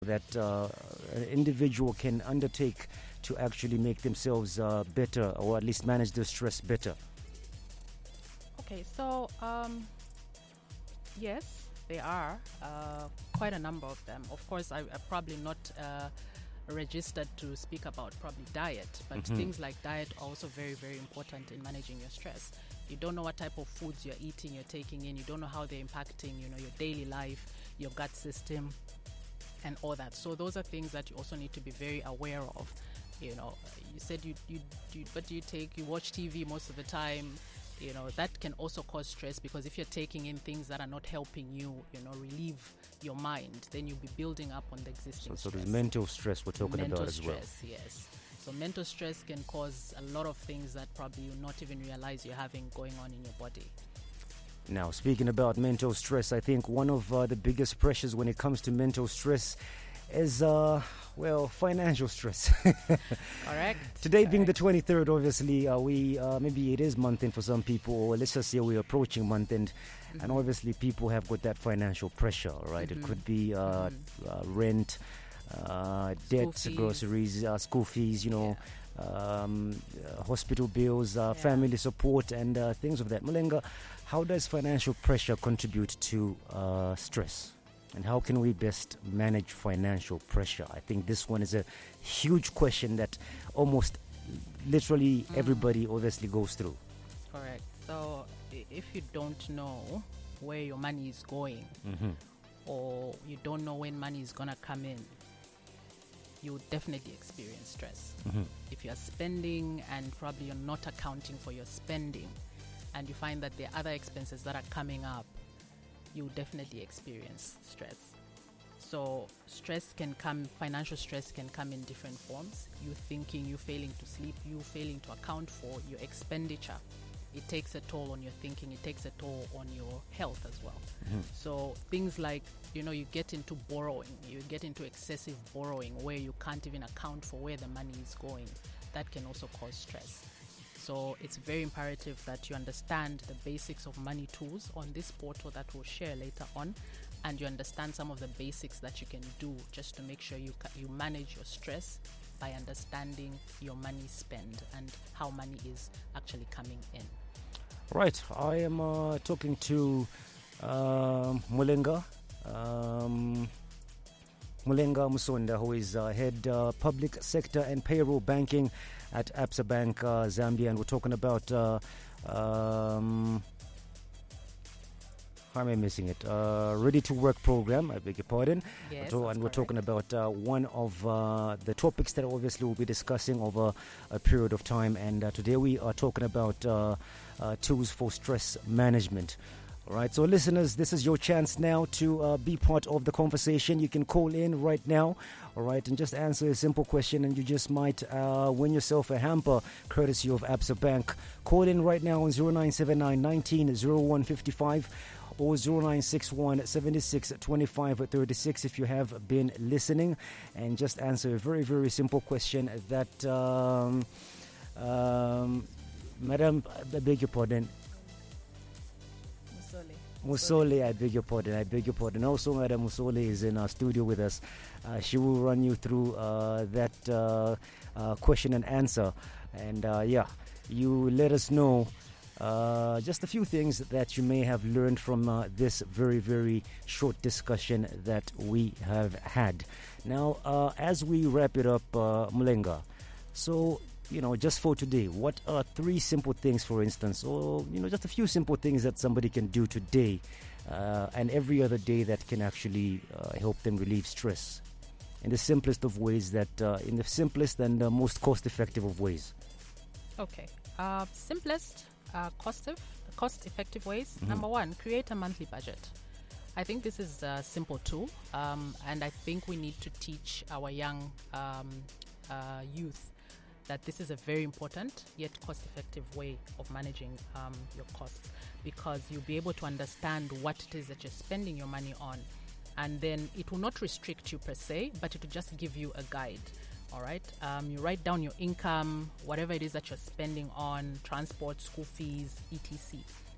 that an individual can undertake to actually make themselves better, or at least manage their stress better? Okay, so yes, there are quite a number of them. Of course, I'm probably not registered to speak about probably diet, but things like diet are also very, very important in managing your stress. You don't know what type of foods you're eating, you're taking in. You don't know how they're impacting, your daily life, your gut system, and all that. So those are things that you also need to be very aware of. You said you what do you take? You watch TV most of the time. That can also cause stress, because if you're taking in things that are not helping you, relieve your mind, then you'll be building up on the existing So stress. there's mental stress we're talking about as well. Mental stress, yes. So mental stress can cause a lot of things that probably you not even realize you're having going on in your body. Now, speaking about mental stress, I think one of the biggest pressures when it comes to mental stress is, financial stress. Correct. Today being the 23rd, obviously, we maybe it is month end for some people, or let's just say we're approaching month end, and obviously people have got that financial pressure, right? It could be rent, debt, fees. groceries, school fees, hospital bills, family support, and things of that. Mulenga, how does financial pressure contribute to stress? And how can we best manage financial pressure? I think this one is a huge question that almost literally everybody obviously goes through. Correct. So if you don't know where your money is going, or you don't know when money is going to come in, you would definitely experience stress. If you're spending and probably you're not accounting for your spending, and you find that there are other expenses that are coming up, you definitely experience stress. So financial stress can come in different forms. You thinking, you failing to sleep, you failing to account for your expenditure. It takes a toll on your thinking, it takes a toll on your health as well. So things like, you get into borrowing, you get into excessive borrowing where you can't even account for where the money is going. That can also cause stress. So it's very imperative that you understand the basics of money tools on this portal that we'll share later on, and you understand some of the basics that you can do just to make sure you manage your stress by understanding your money spend and how money is actually coming in. Right. I am talking to Mulenga Musonda, who is head public sector and payroll banking at Absa Bank Zambia, and we're talking about how am I missing it? Ready to Work program, I beg your pardon. Yes, and we're talking about one of the topics that obviously we'll be discussing over a period of time, and today we are talking about tools for stress management. All right, so listeners, this is your chance now to be part of the conversation. You can call in right now, all right, and just answer a simple question, and you just might win yourself a hamper courtesy of Absa Bank. Call in right now on 0979 19 0155 or 0961 76 25 36 if you have been listening, and just answer a very, very simple question that, Madam, I beg your pardon. Musole, I beg your pardon. Also, Madam Musole is in our studio with us. She will run you through that question and answer. And you let us know just a few things that you may have learned from this very, very short discussion that we have had. Now, as we wrap it up, Mulenga, so just for today, what are three simple things, for instance, or, just a few simple things that somebody can do today and every other day that can actually help them relieve stress in the simplest of ways, in the simplest and most cost-effective of ways? Okay. Simplest, cost-effective ways. Number one, create a monthly budget. I think this is a simple tool, and I think we need to teach our young youth that this is a very important yet cost-effective way of managing your costs, because you'll be able to understand what it is that you're spending your money on, and then it will not restrict you per se, but it will just give you a guide. All right, you write down your income, whatever it is that you're spending on transport, school fees, etc.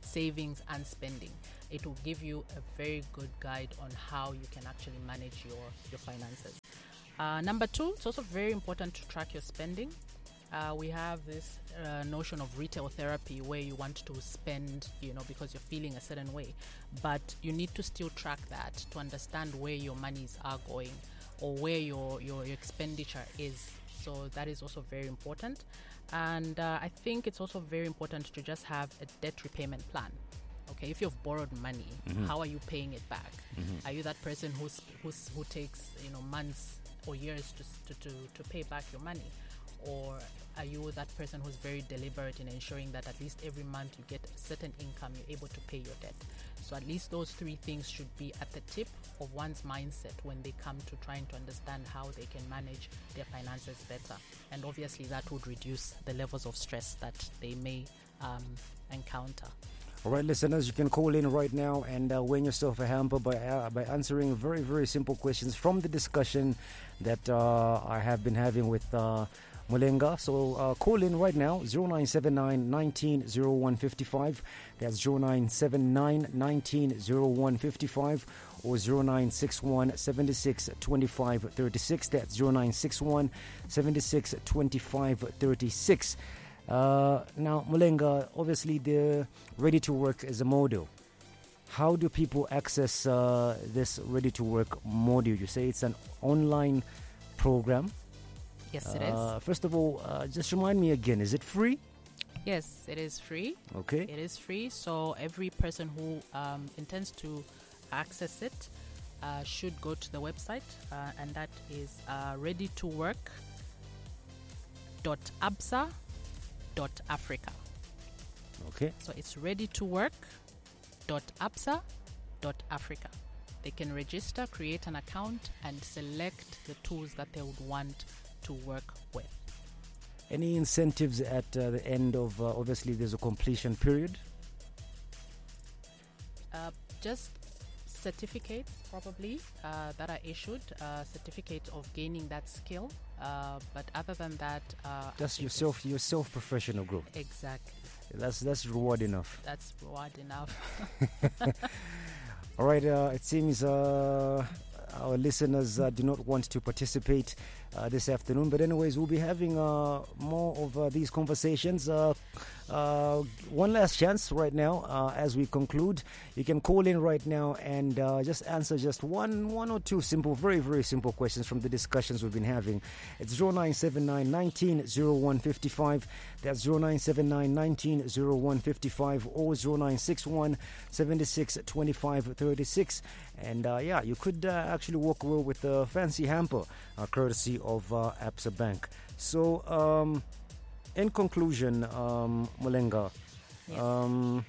savings and spending. It will give you a very good guide on how you can actually manage your finances. Number 2, it's also very important to track your spending. We have this notion of retail therapy where you want to spend, because you're feeling a certain way, but you need to still track that to understand where your monies are going or where your expenditure is. So that is also very important. And I think it's also very important to just have a debt repayment plan. Okay, if you've borrowed money, how are you paying it back? Are you that person who takes months or years to pay back your money? Or are you that person who's very deliberate in ensuring that at least every month you get a certain income, you're able to pay your debt? So at least those 3 things should be at the tip of one's mindset when they come to trying to understand how they can manage their finances better. And obviously that would reduce the levels of stress that they may encounter. All right, listeners, you can call in right now and win yourself a hamper by answering very, very simple questions from the discussion that I have been having with Mulenga. So call in right now, 0979 19 0155. That's 0979 19 0155 or 0961 76 25 36. That's 0961 76 25 36. Now, Mulenga, obviously the Ready to Work is a module. How do people access this Ready to Work module? You say it's an online program. Yes, it is. First of all, just remind me again, is it free? Yes, it is free. Okay. It is free. So every person who intends to access it should go to the website, and that is readytowork.absa.africa. Okay. So it's readytowork.absa.africa. They can register, create an account, and select the tools that they would want to work with. Any incentives at the end of, obviously there's a completion period? Just certificates probably that are issued, certificates of gaining that skill. But other than that, just your self-professional growth. Exactly. That's reward enough. That's reward enough. All right. It seems our listeners do not want to participate this afternoon, but anyways, we'll be having more of these conversations. One last chance right now as we conclude. You can call in right now and just answer just one or two simple, very, very simple questions from the discussions we've been having. It's 0979 19 0155. That's 0979 19 0155 or 0961 76 25 36. And you could actually walk away with a fancy hamper courtesy of Absa Bank. So, in conclusion, Mulenga, Yes.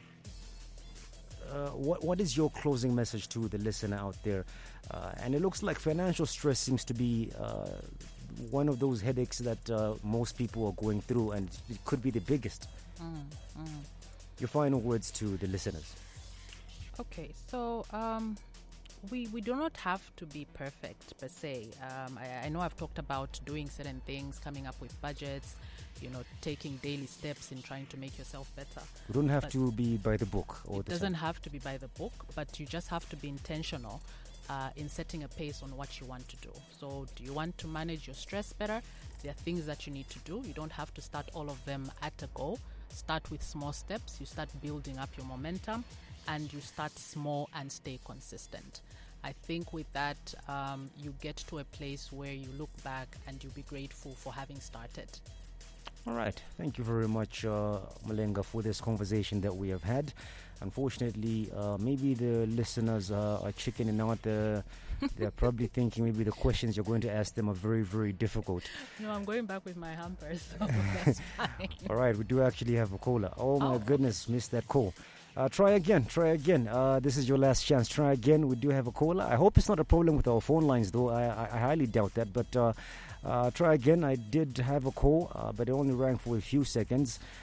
what is your closing message to the listener out there? And it looks like financial stress seems to be one of those headaches that most people are going through, and it could be the biggest. Your final words to the listeners. Okay, so we do not have to be perfect per se. I know I've talked about doing certain things, coming up with budgets, taking daily steps in trying to make yourself better. You don't have to be by the book all It the doesn't time. have to be by the book, but you just have to be intentional in setting a pace on what you want to do. So do you want to manage your stress better? There are things that you need to do. You don't have to start all of them at a go. Start with small steps. You start building up your momentum, and you start small and stay consistent. I think with that, you get to a place where you look back and you'll be grateful for having started. All right. Thank you very much, Mulenga, for this conversation that we have had. Unfortunately, maybe the listeners are chickening out. They're probably thinking maybe the questions you're going to ask them are very, very difficult. No, I'm going back with my hampers, so that's fine. All right. We do actually have a caller. Oh, my goodness. Missed that call. Try again. This is your last chance. Try again. We do have a caller. I hope it's not a problem with our phone lines, though. I highly doubt that. But try again. I did have a call, but it only rang for a few seconds.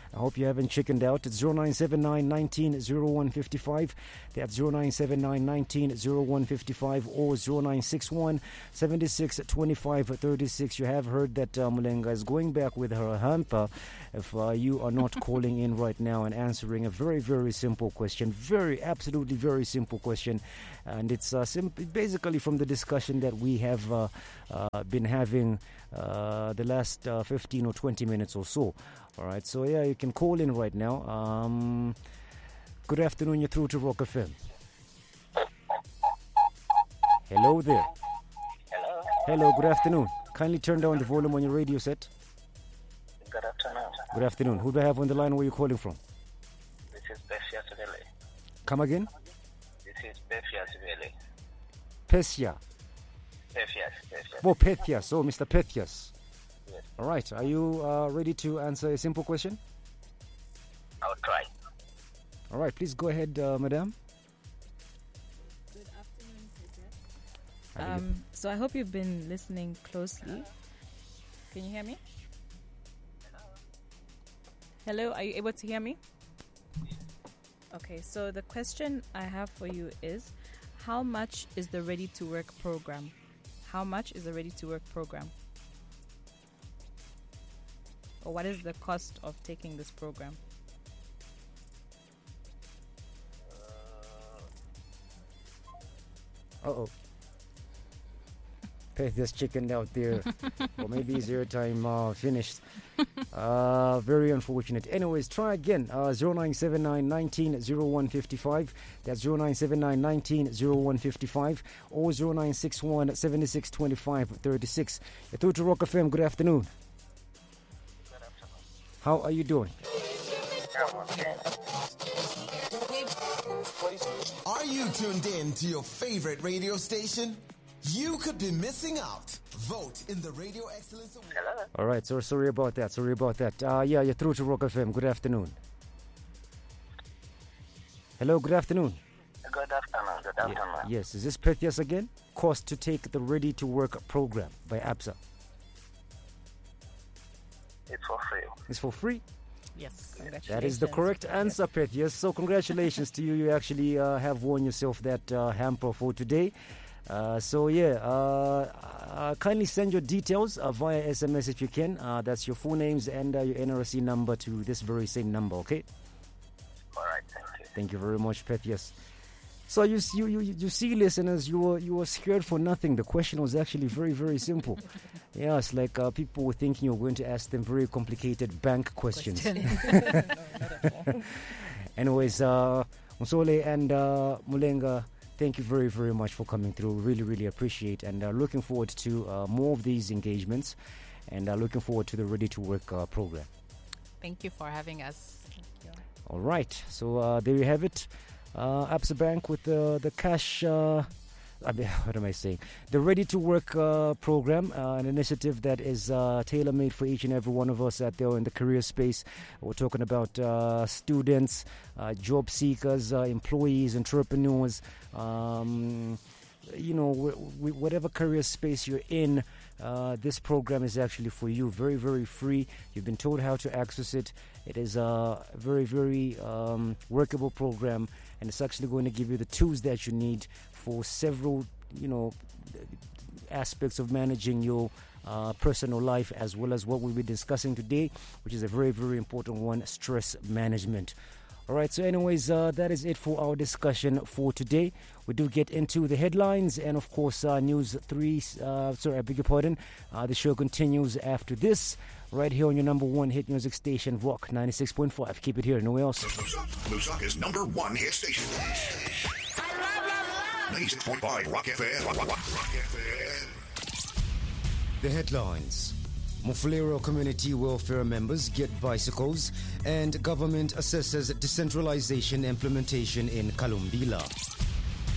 I hope you haven't chickened out. It's 0979 19 0155. That's 0979 19 0155 or 0961 76 25 36. You have heard that Mulenga is going back with her hamper if you are not calling in right now and answering a very, very simple question. Absolutely very simple question. And it's basically from the discussion that we have been having the last 15 or 20 minutes or so. All right, so yeah, you can call in right now. Good afternoon, you're through to Rock FM. Hello there. Hello. Hello, good afternoon. Kindly turn down the volume on your radio set. Good afternoon. Good afternoon. Who do I have on the line? Where are you calling from? This is Persia Sivele. Come again? This is Persia Sivele. Persia. Persia. Oh, Pethias. Oh, Mr. Pethias. Yes. All right. Are you ready to answer a simple question? I'll try. All right. Please go ahead, madam. Good afternoon, so I hope you've been listening closely. Can you hear me? Hello, are you able to hear me? Okay, so the question I have for you is, how much is the Ready to Work program? How much is the Ready to Work program? Or what is the cost of taking this program? Uh-oh. Pethias chickened out there. Or maybe his airtime finished. Very unfortunate. Anyways, try again. 0979 19 0155. That's 0979 19 0155 or 0961 76 25 36. You're through to Rock FM. Good afternoon. Good afternoon. How are you doing? Are you tuned in to your favorite radio station? You could be missing out. Vote in the Radio Excellence Award. Hello. All right, so sorry about that. Yeah, you're through to Rock FM. Good afternoon. Hello, good afternoon. Good afternoon. Yes, is this Pethias again? Cost to take the Ready to Work program by ABSA. It's for free. It's for free? Yes. That is the correct answer, Pethias. So congratulations to you. You actually have won yourself that hamper for today. Kindly send your details via SMS if you can. That's your full names and your NRC number to this very same number, okay? All right, thank you. Thank you very much, Pethias. So you see, listeners, you were scared for nothing. The question was actually very, very simple. Yeah, it's like people were thinking you were going to ask them very complicated bank questions. No, not at all. Anyways, Musole and Mulenga, thank you very, very much for coming through. Really, really appreciate, and looking forward to more of these engagements, and looking forward to the Ready to Work program. Thank you for having us. All right, so there you have it. ABSA Bank with the cash. What am I saying? The Ready to Work program, an initiative that is tailor-made for each and every one of us out there in the career space. We're talking about students, job seekers, employees, entrepreneurs. Whatever career space you're in, this program is actually for you. Very, very free. You've been told how to access it. It is a very, very workable program, and it's actually going to give you the tools that you need for several, aspects of managing your personal life, as well as what we'll be discussing today, which is a very, very important one: stress management. All right, so anyways, that is it for our discussion for today. We do get into the headlines and, of course, News 3. I beg your pardon. The show continues after this, right here on your number one hit music station, Rock 96.5. Keep it here, nowhere else. Lusaka's number one hit station. 96.5 Rock FM. Rock FM. The headlines. Mufulero Community Welfare members get bicycles, and government assesses decentralization implementation in Kalumbila.